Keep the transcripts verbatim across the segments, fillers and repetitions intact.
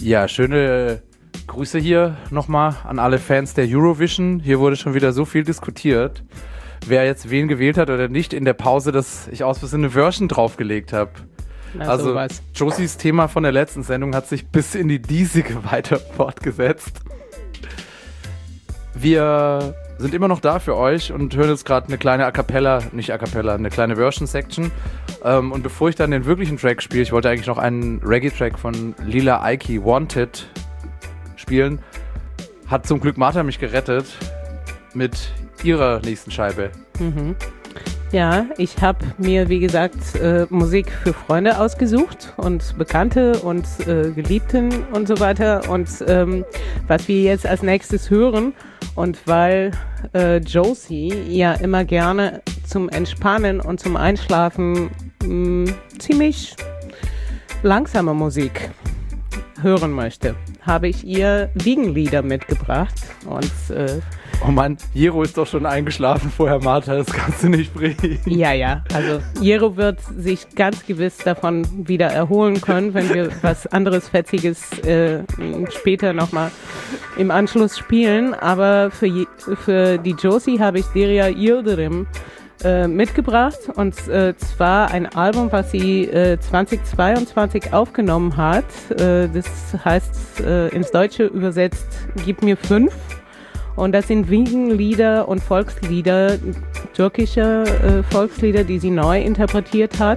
Ja, schöne Grüße hier nochmal an alle Fans der Eurovision. Hier wurde schon wieder so viel diskutiert, wer jetzt wen gewählt hat oder nicht in der Pause, dass ich aus Versehen eine Version draufgelegt habe. Also sowas. Josies Thema von der letzten Sendung hat sich bis in die diesige weiter fortgesetzt. Wir sind immer noch da für euch und hören jetzt gerade eine kleine A Cappella, nicht A Cappella, eine kleine Version-Section. Ähm, und bevor ich dann den wirklichen Track spiele, ich wollte eigentlich noch einen Reggae-Track von Lila Ike, Wanted, spielen, hat zum Glück Martha mich gerettet mit ihrer nächsten Scheibe. Mhm. Ja, ich habe mir, wie gesagt, äh, Musik für Freunde ausgesucht und Bekannte und äh, Geliebten und so weiter. Und ähm, was wir jetzt als nächstes hören, und weil äh, Josie ja immer gerne zum Entspannen und zum Einschlafen mh, ziemlich langsame Musik hören möchte, habe ich ihr Wiegenlieder mitgebracht. Und äh, oh Mann, Jero ist doch schon eingeschlafen vorher, Martha, das kannst du nicht bringen. Ja, ja, also Jero wird sich ganz gewiss davon wieder erholen können, wenn wir was anderes Fetziges äh, später nochmal im Anschluss spielen. Aber für, je, für die Josie habe ich Derya Yildirim äh, mitgebracht, und äh, zwar ein Album, was sie äh, zweitausendzweiundzwanzig aufgenommen hat. Äh, das heißt äh, ins Deutsche übersetzt Gib mir fünf. Und das sind Wiegenlieder und Volkslieder, türkische äh, Volkslieder, die sie neu interpretiert hat.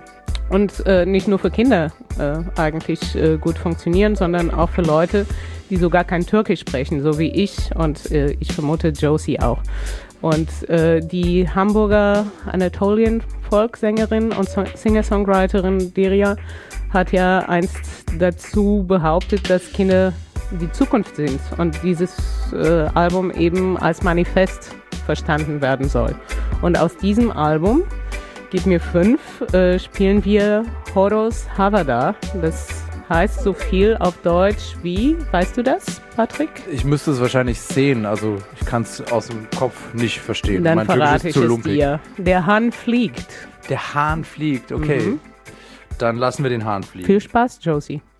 Und äh, nicht nur für Kinder äh, eigentlich äh, gut funktionieren, sondern auch für Leute, die sogar kein Türkisch sprechen, so wie ich und äh, ich vermute Josie auch. Und äh, die Hamburger Anatolien-Volkssängerin und so- Singer-Songwriterin Derya hat ja einst dazu behauptet, dass Kinder die Zukunft sind und dieses äh, Album eben als Manifest verstanden werden soll. Und aus diesem Album, Gib mir fünf, äh, spielen wir Horos Havada. Das heißt so viel auf Deutsch wie, weißt du das, Patrick? Ich müsste es wahrscheinlich sehen, also ich kann es aus dem Kopf nicht verstehen. Dann mein verrate ich zu es lumpig. dir. Der Hahn fliegt. Der Hahn fliegt, okay. Mhm. Dann lassen wir den Hahn fliegen. Viel Spaß, Josie.